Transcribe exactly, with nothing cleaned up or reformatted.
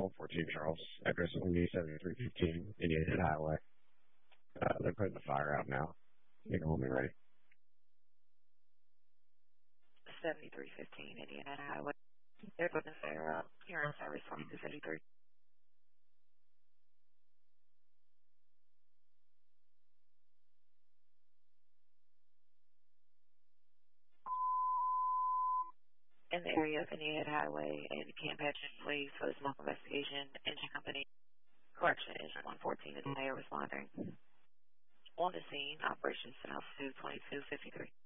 one fourteen Charles, address is going to be seventy-three fifteen Indiana Head Highway. Uh, they're putting the fire out now. You can hold me ready. seventy-three fifteen Indiana Highway. They're putting the fire out. You're on service twenty-two fifty-three. In the area of Indiana Highway and Camp Hatchet, please, for the smoke investigation. Engine company. Correction, engine one fourteen is now responding. On the scene, operation South two twenty-two fifty-three.